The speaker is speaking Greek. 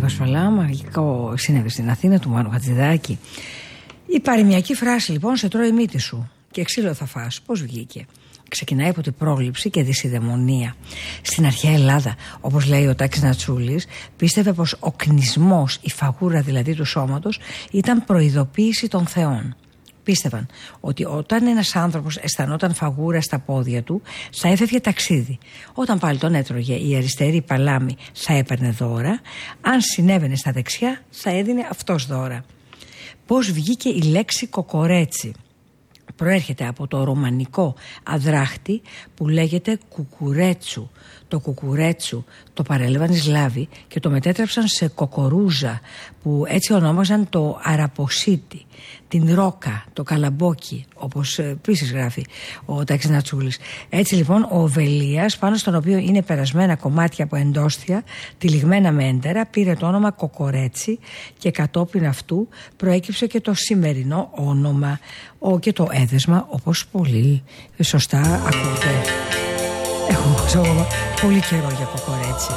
Πασπαλά, μαγικό συνέβη στην Αθήνα του Μάνου Χατζηδάκη. Η παροιμιακή φράση λοιπόν, σε τρώει η μύτη σου και ξύλο θα φας, πώς βγήκε? Ξεκινάει από την πρόληψη και δυσιδαιμονία. Στην αρχαία Ελλάδα, όπως λέει ο Τάκης Νατσούλης, πίστευε πως ο κνισμός, η φαγούρα δηλαδή του σώματος, ήταν προειδοποίηση των θεών. Πίστευαν ότι όταν ένας άνθρωπος αισθανόταν φαγούρα στα πόδια του, θα έφευγε ταξίδι. Όταν πάλι τον έτρωγε η αριστερή παλάμη, θα έπαιρνε δώρα. Αν συνέβαινε στα δεξιά, θα έδινε αυτός δώρα. Πώς βγήκε η λέξη κοκορέτσι? Προέρχεται από το ρωμανικό αδράχτη που λέγεται κουκουρέτσου. Το κουκουρέτσου το παρέλαβαν οι Σλάβοι και το μετέτρεψαν σε κοκορούζα, που έτσι ονόμαζαν το αραποσίτι, την ρόκα, το καλαμπόκι, όπως επίσης γράφει ο Τάκης Νατσούλης. Έτσι λοιπόν ο βελίας, πάνω στον οποίο είναι περασμένα κομμάτια από εντόστια τυλιγμένα με έντερα, πήρε το όνομα κοκορέτσι και κατόπιν αυτού προέκυψε και το σημερινό όνομα και το έδεσμα, όπως πολύ σωστά ακούτε. Έχω πολύ καιρό για κοκορέτσι.